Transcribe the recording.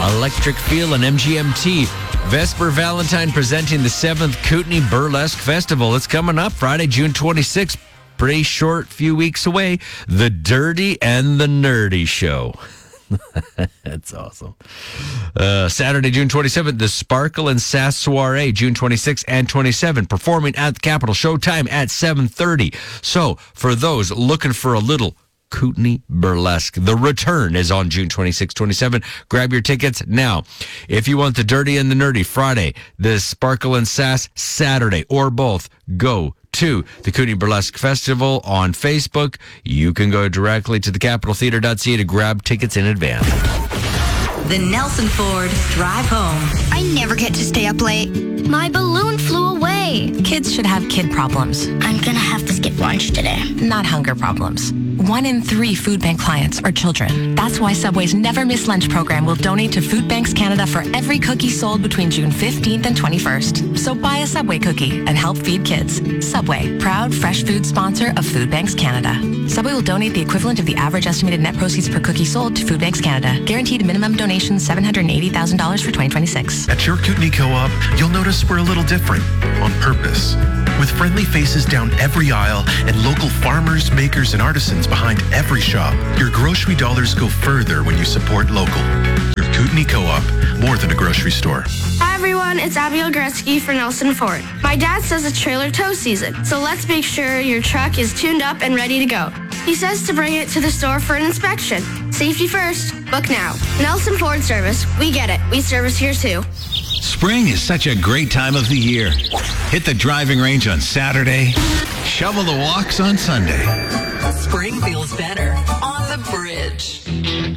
Electric Feel and MGMT. Vesper Valentine presenting the 7th Kootenai Burlesque Festival. It's coming up Friday, June 26th. Pretty short few weeks away. The Dirty and the Nerdy Show. That's awesome. Saturday, June 27th, the Sparkle and Sass Soiree, June 26th and 27th, performing at the Capitol. Showtime at 7:30. So, for those looking for a little Kootenai Burlesque, the return is on June 26, 27. Grab your tickets now. If you want the Dirty and the Nerdy Friday, the Sparkle and Sass Saturday, or both, go to the Kootenai Burlesque Festival on Facebook. You can go directly to thecapitaltheater.ca to grab tickets in advance. The Nelson Ford Drive Home. I never get to stay up late. My balloon flew away. Kids should have kid problems. I'm gonna have to skip lunch today. Not hunger problems. 1 in 3 food bank clients are children. That's why Subway's Never Miss Lunch program will donate to Food Banks Canada for every cookie sold between June 15th and 21st. So buy a Subway cookie and help feed kids. Subway, proud fresh food sponsor of Food Banks Canada. Subway will donate the equivalent of the average estimated net proceeds per cookie sold to Food Banks Canada. Guaranteed minimum donation $780,000 for 2026. At your Kootenai Co-op, you'll notice we're a little different on purpose. With friendly faces down every aisle and local farmers, makers, and artisans behind every shop, your grocery dollars go further when you support local. Your Kootenai Co-op, more than a grocery store. Hi everyone, it's Abigail Gretzky for Nelson Ford. My dad says it's trailer tow season, so let's make sure your truck is tuned up and ready to go. He says to bring it to the store for an inspection. Safety first, book now. Nelson Ford Service, we get it. We service here too. Spring is such a great time of the year. Hit the driving range on Saturday, shovel the walks on Sunday. Spring feels better on the bridge.